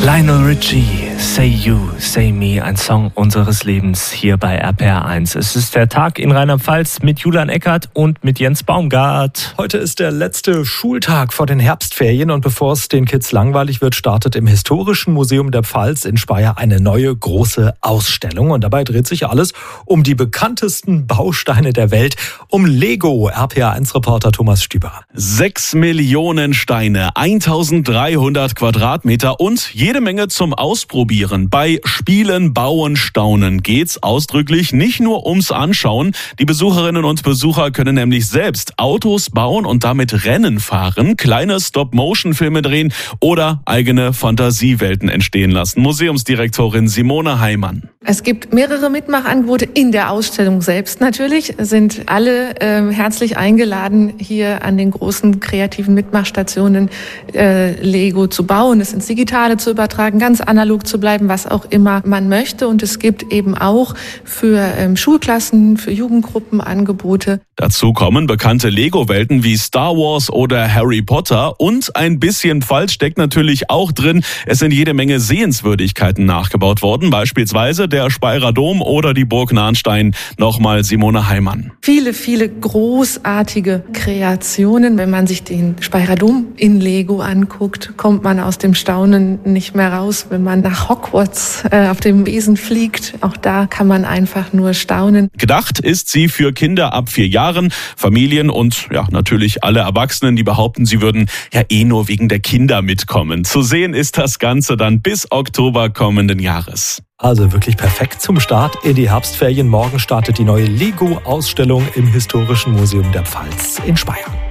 Lionel Richie, Say You, Say Me, ein Song unseres Lebens hier bei RPR1. Es ist der Tag in Rheinland-Pfalz mit Julian Eckert und mit Jens Baumgart. Heute ist der letzte Schultag vor den Herbstferien und bevor es den Kids langweilig wird, startet im Historischen Museum der Pfalz in Speyer eine neue große Ausstellung. Und dabei dreht sich alles um die bekanntesten Bausteine der Welt, um Lego. RPR1-Reporter Thomas Stüber. 6 Millionen Steine, 1300 Quadratmeter und jede Menge zum Ausprobieren. Bei Spielen, Bauen, Staunen geht's ausdrücklich nicht nur ums Anschauen. Die Besucherinnen und Besucher können nämlich selbst Autos bauen und damit Rennen fahren, kleine Stop-Motion-Filme drehen oder eigene Fantasiewelten entstehen lassen. Museumsdirektorin Simone Heimann. Es gibt mehrere Mitmachangebote in der Ausstellung selbst natürlich. Sind alle herzlich eingeladen, hier an den großen kreativen Mitmachstationen Lego zu bauen, es ins Digitale zu übertragen, ganz analog zu bleiben, was auch immer man möchte. Und es gibt eben auch für Schulklassen, für Jugendgruppen Angebote. Dazu kommen bekannte Lego-Welten wie Star Wars oder Harry Potter und ein bisschen Pfalz steckt natürlich auch drin. Es sind jede Menge Sehenswürdigkeiten nachgebaut worden, beispielsweise der Speyerer Dom oder die Burg Nahnstein. Nochmal Simone Heimann. Viele, viele großartige Kreationen. Wenn man sich den Speyerer Dom in Lego anguckt, kommt man aus dem Staunen nicht mehr raus. Wenn man nach Hogwarts auf dem Besen fliegt, auch da kann man einfach nur staunen. Gedacht ist sie für Kinder ab 4 Jahren, Familien und natürlich alle Erwachsenen, die behaupten, sie würden nur wegen der Kinder mitkommen. Zu sehen ist das Ganze dann bis Oktober kommenden Jahres. Also wirklich perfekt zum Start in die Herbstferien. Morgen startet die neue Lego-Ausstellung im Historischen Museum der Pfalz in Speyer.